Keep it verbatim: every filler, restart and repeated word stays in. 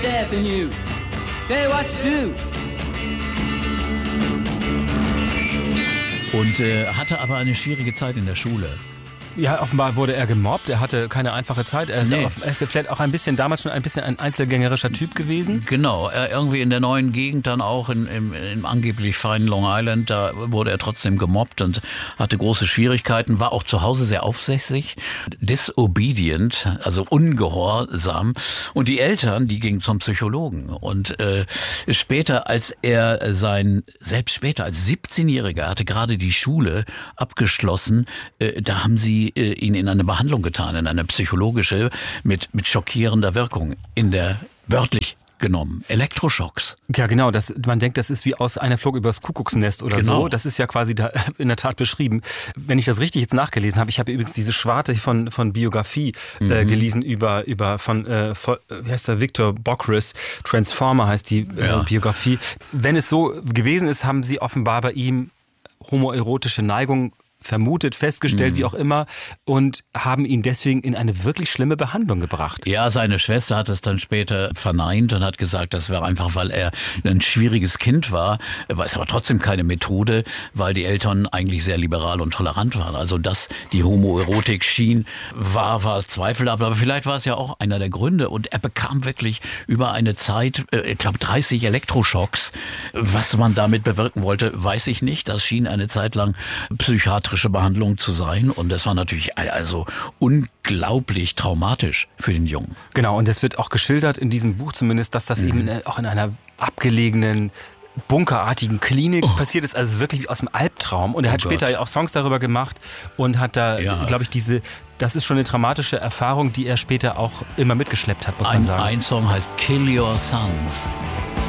death in you. Tell you what to do. Und äh, hatte aber eine schwierige Zeit in der Schule. Ja, offenbar wurde er gemobbt, er hatte keine einfache Zeit, er ist, Nee. ja offen, er ist ja vielleicht auch ein bisschen, damals schon ein bisschen ein einzelgängerischer Typ gewesen. Genau, er irgendwie in der neuen Gegend dann auch, in, im, im angeblich feinen Long Island, da wurde er trotzdem gemobbt und hatte große Schwierigkeiten, war auch zu Hause sehr aufsässig, disobedient, also ungehorsam. Und die Eltern, die gingen zum Psychologen. Und äh, später, als er sein, selbst später als siebzehnjähriger, hatte gerade die Schule abgeschlossen, äh, da haben sie ihn in eine Behandlung getan, in eine psychologische, mit, mit schockierender Wirkung, in der, wörtlich genommen, Elektroschocks. Ja, genau, das, man denkt, das ist wie aus einer Flog übers Kuckucksnest oder Genau. so. Das ist ja quasi da in der Tat beschrieben. Wenn ich das richtig jetzt nachgelesen habe, ich habe übrigens diese Schwarte von, von Biografie Mhm. äh, gelesen über, über von, äh, von, wie heißt der, Victor Bockris, Transformer heißt die äh, Ja. Biografie. Wenn es so gewesen ist, haben sie offenbar bei ihm homoerotische Neigung vermutet, festgestellt, Mhm. wie auch immer, und haben ihn deswegen in eine wirklich schlimme Behandlung gebracht. Ja, seine Schwester hat es dann später verneint und hat gesagt, das wäre einfach, weil er ein schwieriges Kind war, war es aber trotzdem keine Methode, weil die Eltern eigentlich sehr liberal und tolerant waren. Also dass die Homoerotik schien, war, war zweifelhaft, aber vielleicht war es ja auch einer der Gründe. Und er bekam wirklich über eine Zeit, ich glaube dreißig Elektroschocks. Was man damit bewirken wollte, weiß ich nicht. Das schien eine Zeit lang psychiatrische Behandlung zu sein und das war natürlich also unglaublich traumatisch für den Jungen. Genau, und es wird auch geschildert in diesem Buch zumindest, dass das Mhm. eben auch in einer abgelegenen bunkerartigen Klinik Oh. passiert ist, also wirklich wie aus dem Albtraum. Und er Oh hat später Gott. auch Songs darüber gemacht und hat da, Ja. glaube ich, diese, das ist schon eine traumatische Erfahrung, die er später auch immer mitgeschleppt hat, muss man Ein, sagen. ein Song heißt Kill Your Sons.